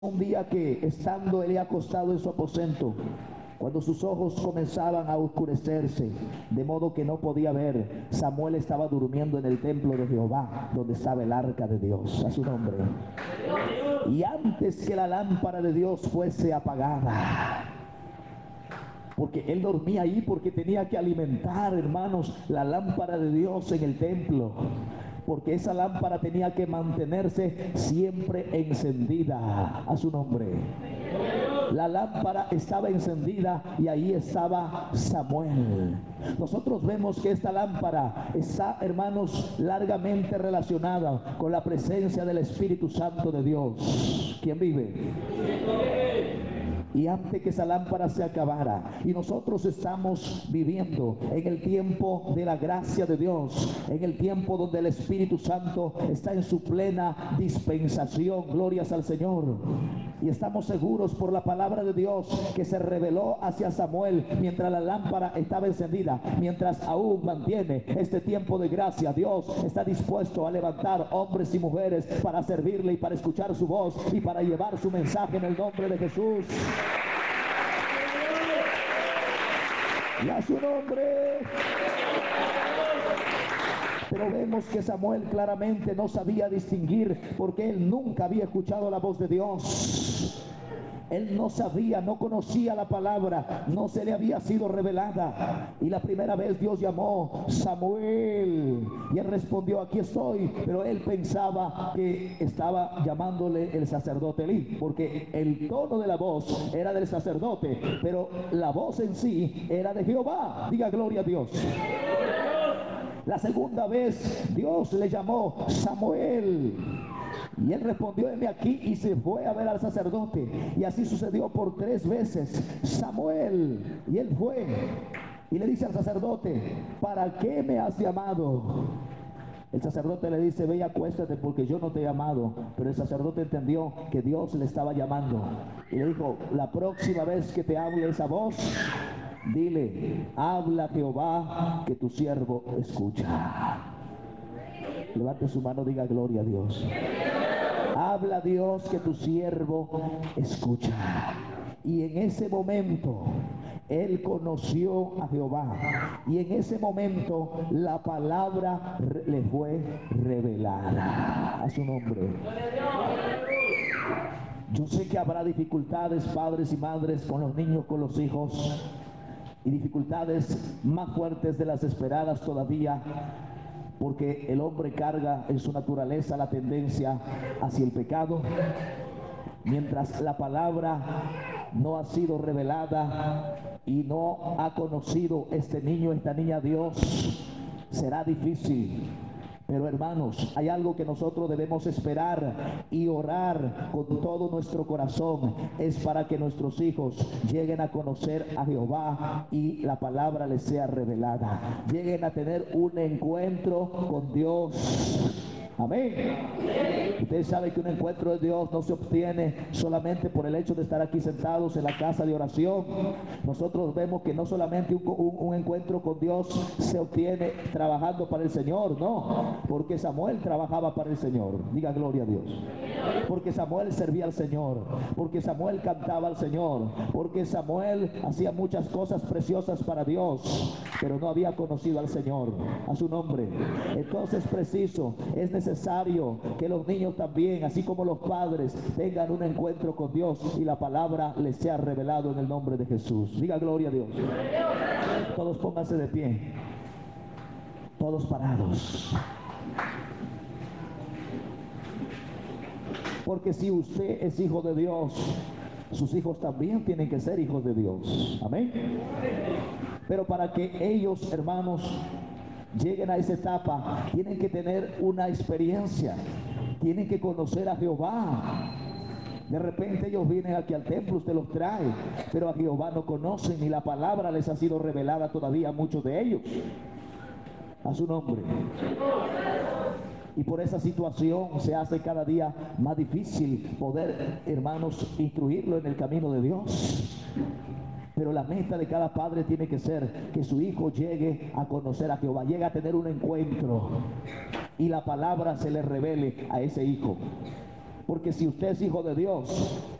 Un día que, estando él acostado en su aposento, cuando sus ojos comenzaban a oscurecerse, de modo que no podía ver, Samuel estaba durmiendo en el templo de Jehová, donde estaba el arca de Dios, a su nombre. Y antes que la lámpara de Dios fuese apagada, porque él dormía ahí porque tenía que alimentar, hermanos, la lámpara de Dios en el templo, porque esa lámpara tenía que mantenerse siempre encendida, a su nombre. La lámpara estaba encendida y ahí estaba Samuel. Nosotros vemos que esta lámpara está, hermanos, largamente relacionada con la presencia del Espíritu Santo de Dios. ¿Quién vive? Y antes que esa lámpara se acabara, y nosotros estamos viviendo en el tiempo de la gracia de Dios, en el tiempo donde el Espíritu Santo está en su plena dispensación, glorias al Señor, y estamos seguros por la palabra de Dios que se reveló hacia Samuel mientras la lámpara estaba encendida, mientras aún mantiene este tiempo de gracia. Dios está dispuesto a levantar hombres y mujeres para servirle y para escuchar su voz y para llevar su mensaje en el nombre de Jesús. Y a su nombre. Pero vemos que Samuel claramente no sabía distinguir, porque él nunca había escuchado la voz de Dios. Él no sabía, no conocía la palabra, no se le había sido revelada. Y la primera vez Dios llamó: Samuel, y él respondió: aquí estoy. Pero él pensaba que estaba llamándole el sacerdote Elí, porque el tono de la voz era del sacerdote, pero la voz en sí era de Jehová. Diga gloria a Dios. La segunda vez Dios le llamó: Samuel. Y él respondió: heme aquí, y se fue a ver al sacerdote. Y así sucedió por 3 veces. Samuel. Y él fue y le dice al sacerdote: ¿para qué me has llamado? El sacerdote le dice: ve y acuéstate, porque yo no te he llamado. Pero el sacerdote entendió que Dios le estaba llamando y le dijo: la próxima vez que te hable esa voz, dile: habla Jehová, que tu siervo escucha. Levante su mano, diga gloria a Dios. Habla Dios, que tu siervo escucha. Y en ese momento él conoció a Jehová, y en ese momento la palabra le fue revelada, a su nombre. Yo sé que habrá dificultades, padres y madres, con los niños, con los hijos, y dificultades más fuertes de las esperadas todavía, porque el hombre carga en su naturaleza la tendencia hacia el pecado. Mientras la palabra no ha sido revelada y no ha conocido este niño, esta niña a Dios, será difícil. Pero hermanos, hay algo que nosotros debemos esperar y orar con todo nuestro corazón. Es para que nuestros hijos lleguen a conocer a Jehová y la palabra les sea revelada. Lleguen a tener un encuentro con Dios. Amén. Usted sabe que un encuentro de Dios no se obtiene solamente por el hecho de estar aquí sentados en la casa de oración. Nosotros vemos que no solamente un encuentro con Dios se obtiene trabajando para el Señor, no, porque Samuel trabajaba para el Señor. Diga gloria a Dios. Porque Samuel servía al Señor, porque Samuel cantaba al Señor, porque Samuel hacía muchas cosas preciosas para Dios, pero no había conocido al Señor, a su nombre. Entonces es necesario que los niños también, así como los padres, tengan un encuentro con Dios y la palabra les sea revelado en el nombre de Jesús. Diga gloria a Dios. Todos pónganse de pie, todos parados. Porque si usted es hijo de Dios, sus hijos también tienen que ser hijos de Dios. Amén. Pero para que ellos, hermanos, lleguen a esa etapa, tienen que tener una experiencia, tienen que conocer a Jehová. De repente ellos vienen aquí al templo, usted los trae, pero a Jehová no conocen, ni la palabra les ha sido revelada todavía a muchos de ellos. A su nombre. Y por esa situación se hace cada día más difícil poder, hermanos, instruirlo en el camino de Dios. Pero la meta de cada padre tiene que ser que su hijo llegue a conocer a Jehová, llegue a tener un encuentro y la palabra se le revele a ese hijo. Porque si usted es hijo de Dios,